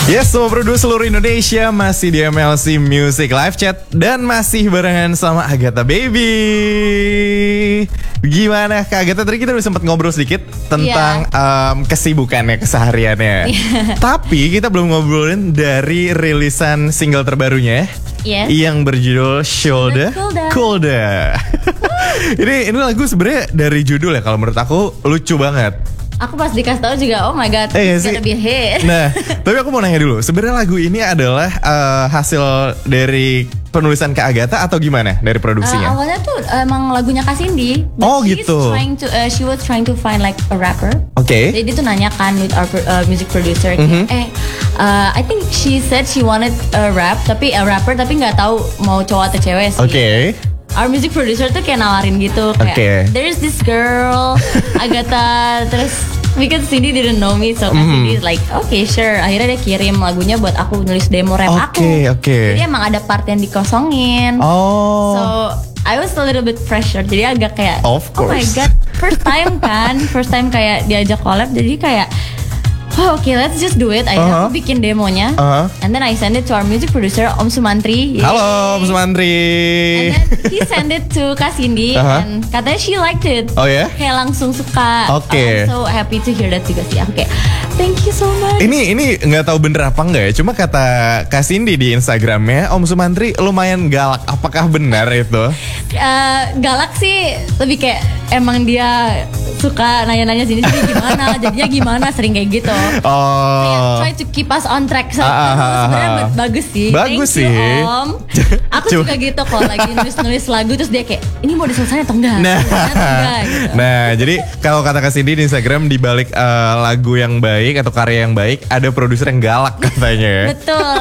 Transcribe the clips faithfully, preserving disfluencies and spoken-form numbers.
Yes, semua produser seluruh Indonesia masih di M L C Music Live Chat dan masih barengan sama Agatha Baby. Gimana Kak Agatha? Tadi kita udah sempat ngobrol sedikit tentang yeah. um, kesibukannya, kesehariannya. Yeah. Tapi kita belum ngobrolin dari rilisan single terbarunya yes. yang berjudul Shoulda Colda. ini ini lagu sebenarnya dari judul ya, kalau menurut aku lucu banget. Aku pas dikasih tahu juga, oh my god, eh, it's gonna be a hit. Nah, tapi aku mau nanya dulu, sebenarnya lagu ini adalah uh, hasil dari penulisan Kak Agatha atau gimana dari produksinya? Uh, awalnya tuh emang lagunya Kak Cindy. Oh gitu. Trying to, uh, she was trying to find like a rapper. Oke. Okay. Jadi dia tuh nanya kan with our uh, music producer, mm-hmm. eh, uh, I think she said she wanted a rap, tapi a rapper tapi nggak tahu mau cowok atau cewek sih. Oke. Okay. Our music producer tuh kayak nawarin gitu kayak okay. There's this girl Agatha, terus because Cindy didn't know me, so mm. Cindy like okay sure. Akhirnya dia kirim lagunya buat aku nulis demo rap okay, aku. Oke oke. Jadi emang ada part yang dikosongin. Oh. So I was a little bit pressure. Jadi agak kayak of course. Oh my god, first time kan, first time kayak diajak collab. Jadi kayak oh, oke, okay, let's just do it. Akhirnya uh-huh. aku bikin demonya, uh-huh. and then I send it to our music producer Om Sumantri. Halo Om Sumantri. And then he send it to Kak Cindy, uh-huh. and katanya she liked it. Oh ya? Yeah? Kayak langsung suka. Oke. Okay. I'm so happy to hear that juga sih. Oke, okay. Thank you so much. Ini ini nggak tahu bener apa enggak ya? Cuma kata Kak Cindy di Instagramnya, Om Sumantri lumayan galak. Apakah benar itu? Uh, galak sih, lebih kayak emang dia suka nanya-nanya sini sini gimana, jadinya gimana, sering kayak gitu. Oh. Kayak try to keep us on track. So, ah, ah, ah, sebenarnya ah. bagus sih. Bagus Thank sih. You, Om. Aku juga gitu kalau lagi nulis-nulis lagu terus dia kayak ini mau diselesaikan atau enggak? Nah, enggak, gitu. Nah, jadi kalau kata Kak Cindy di Instagram di balik uh, lagu yang baik atau karya yang baik ada produser yang galak katanya. Betul.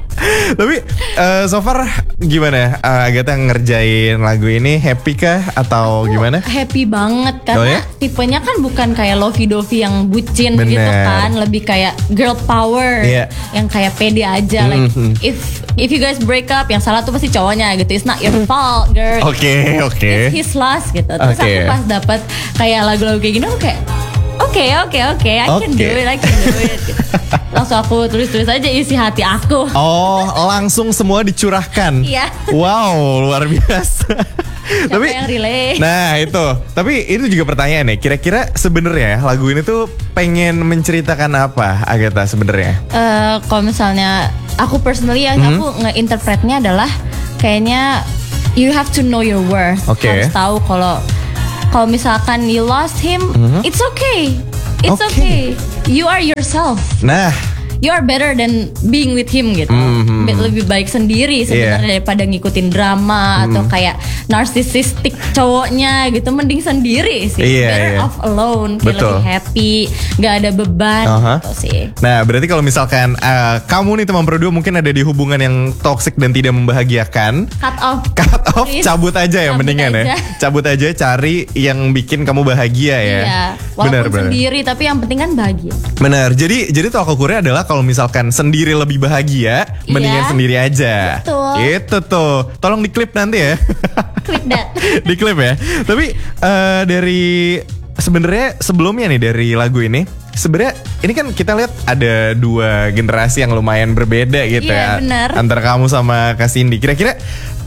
Tapi uh, so far gimana uh, Agatha ngerjain lagu ini, happy kah atau aku gimana? Happy banget karena oh, ya? tipenya kan bukan kayak lovey-dovey yang bucin. Bener. Gitu kan, lebih kayak girl power yeah. yang kayak pede aja. Mm-hmm. Like if if you guys break up, yang salah tuh pasti cowoknya gitu. It's not your fault, girl. Oke okay, oke. Okay. It's his loss gitu. Terus okay. aku pas dapat kayak lagu-lagu kayak gini, aku kayak Oke oke oke, I okay. can do it, I can do it. Gitu. Langsung aku tulis-tulis aja isi hati aku. Oh, langsung semua dicurahkan. Iya. Wow, luar biasa. Siapa tapi yang relay? Nah itu, tapi itu juga pertanyaan nih. Kira-kira sebenarnya lagu ini tuh pengen menceritakan apa, Agatha sebenarnya? Uh, kalau misalnya aku personally yang hmm? aku nge-interpretnya adalah kayaknya you have to know your worth. Okay. Harus tahu kalau Kalau misalkan you lost him, mm-hmm. it's okay. It's okay. okay. You are yourself. Nah, you are better than being with him gitu. Mm-hmm. Lebih baik sendiri sebenarnya yeah. daripada ngikutin drama mm. atau kayak narcissistic cowoknya gitu. Mending sendiri sih. Yeah, better yeah. off alone. Kayak Betul. lebih happy, gak ada beban uh-huh. gitu sih. Nah, berarti kalau misalkan uh, kamu nih teman berdua mungkin ada di hubungan yang toxic dan tidak membahagiakan, cut off. Cut off, Please. cabut aja ya cabut mendingan aja. ya. Cabut aja, cari yang bikin kamu bahagia ya. Iya. Walaupun benar, sendiri benar. Tapi yang penting kan bahagia. Benar. Jadi jadi tolak ukurnya adalah kalau misalkan sendiri lebih bahagia, yeah. mendingan sendiri aja. Betul. Itu tuh. Tolong diklip nanti ya. Clip that. Diklip ya. Tapi uh, dari sebenarnya sebelumnya nih dari lagu ini, sebenarnya ini kan kita lihat ada dua generasi yang lumayan berbeda gitu yeah, ya. Bener. Antara kamu sama Kak Cindy. Kira-kira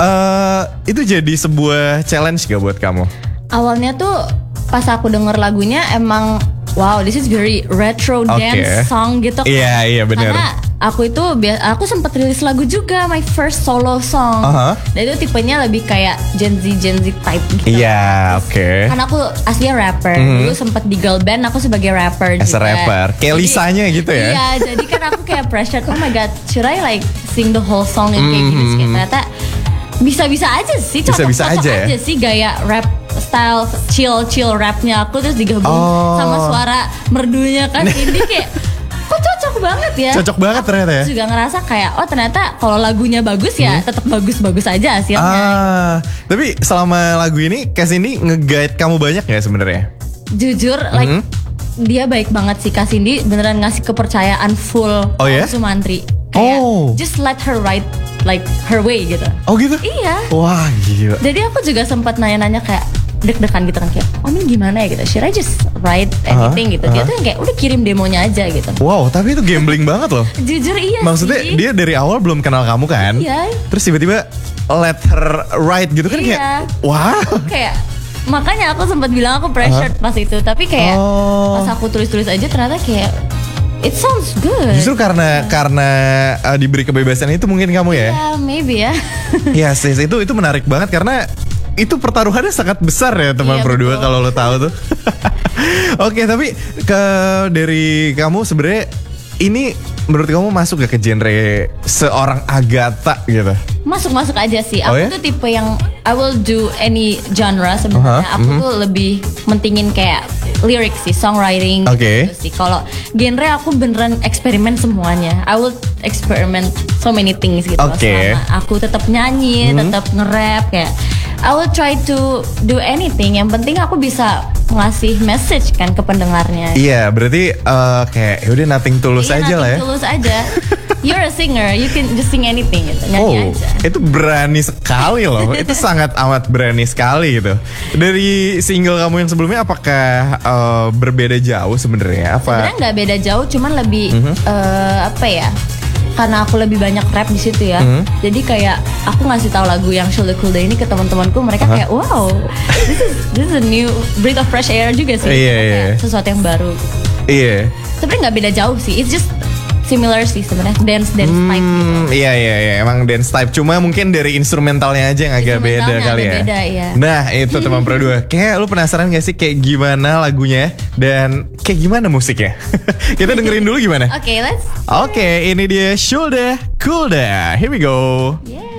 uh, itu jadi sebuah challenge gak buat kamu? Awalnya tuh pas aku denger lagunya emang wow, this is very retro okay. dance song gitu kan. Iya, yeah, iya yeah, benar. Karena aku itu aku sempat rilis lagu juga, my first solo song. Uh-huh. Dan itu tipenya lebih kayak Gen Z Gen Z type gitu. Iya, yeah, oke. Okay. Karena aku aslinya rapper. Mm-hmm. Dulu sempat di girl band, aku sebagai rapper As juga. As a rapper. Kayak jadi, Lisanya gitu ya. Iya, jadi kan aku kayak pressure, oh my god, should I like sing the whole song in kayak mm-hmm. gini? Ternyata bisa-bisa aja sih, cocok-cocok aja. aja sih gaya rap style chill-chill rapnya aku terus digabung oh. sama suara merdunya kan ini kayak kok cocok banget ya. Cocok banget aku ternyata ya. Juga ngerasa kayak oh ternyata kalau lagunya bagus ya hmm. tetap bagus-bagus aja hasilnya. Ah, tapi selama lagu ini Kak Cindy nge-guide kamu banyak ya sebenarnya? Jujur mm-hmm. like dia baik banget sih Kak Cindy, beneran ngasih kepercayaan full oh, ya? Sumantri. Kayak oh. just let her write like her way gitu. Oh gitu? Iya. Wah gila. Jadi aku juga sempat nanya-nanya kayak deg-degan gitu kan, kayak oh ini gimana ya gitu, should I just write anything uh-huh, gitu. Dia uh-huh. tuh yang kayak udah kirim demonya aja gitu. Wow, tapi itu gambling banget loh. Jujur iya. Maksudnya sih. dia dari awal belum kenal kamu kan? Iya. Terus tiba-tiba let her write gitu kan, iya. kayak wow. Kayak makanya aku sempat bilang aku pressured uh-huh. pas itu, tapi kayak oh. pas aku tulis-tulis aja ternyata kayak it sounds good. Justru karena yeah. karena uh, diberi kebebasan itu mungkin kamu ya? Yeah, maybe ya. Iya sih, itu itu menarik banget karena itu pertaruhannya sangat besar ya teman iya, Pro dua kalau lo tahu tuh. Oke, tapi ke dari kamu sebenarnya ini menurut kamu masuk gak ke genre seorang Agatha gitu? Masuk-masuk aja sih. Aku oh, ya? tuh tipe yang I will do any genre sebenarnya. Uh-huh. Aku mm-hmm. tuh lebih mentingin kayak lirik sih, songwriting okay. gitu sih. Kalau genre aku beneran eksperimen semuanya. I will experiment so many things gitu. Okay. Selama aku tetap nyanyi, mm-hmm. tetap nge-rap kayak I will try to do anything. Yang penting aku bisa ngasih message kan ke pendengarnya. Iya, berarti uh, kayak yaudah nothing tulus iya, aja lah ya. Nothing tulus aja. You're a singer, you can just sing anything gitu, nyanyi oh, aja. Itu berani sekali loh. Itu sangat amat berani sekali gitu. Dari single kamu yang sebelumnya apakah uh, berbeda jauh sebenarnya? Apa? Sebenarnya nggak beda jauh, cuman lebih mm-hmm. uh, apa ya? Karena aku lebih banyak rap di situ ya, mm-hmm. jadi kayak aku ngasih tahu lagu yang Shoulda Coolda ini ke teman-temanku, mereka uh-huh. kayak wow, this is this is a new breath of fresh air juga sih, yeah, yeah. kayak sesuatu yang baru. Iya. Yeah. Sebenarnya nggak beda jauh sih, it's just similar sih sebenarnya, dance dance hmm, type gitu. Iya iya iya, emang dance type, cuma mungkin dari instrumentalnya aja yang agak beda kali ya. Beda, iya. Nah itu teman Pro dua, kayak lu penasaran gak sih kayak gimana lagunya dan kayak gimana musiknya? Kita dengerin dulu gimana? Oke, okay, let's. Oke, okay, ini dia Shoulda Coolda. Here we go. Yeah.